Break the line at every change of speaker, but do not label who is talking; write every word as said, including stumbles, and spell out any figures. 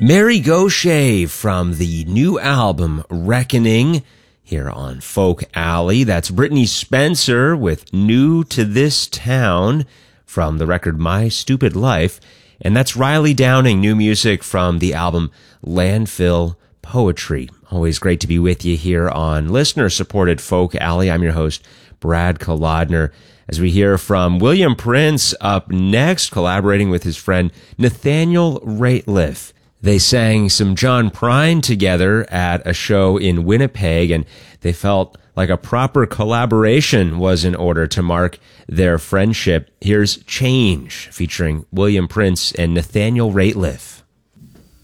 Mary Gauthier from the new album Reckoning here on Folk Alley. That's Brittany Spencer with New to This Town from the record My Stupid Life. And that's Riley Downing, new music from the album Landfill Poetry. Always great to be with you here on listener-supported Folk Alley. I'm your host, Brad Kolodner. As we hear from William Prince up next, collaborating with his friend Nathaniel Rateliff. They sang some John Prine together at a show in Winnipeg, and they felt like a proper collaboration was in order to mark their friendship. Here's Change, featuring William Prince and Nathaniel Rateliff.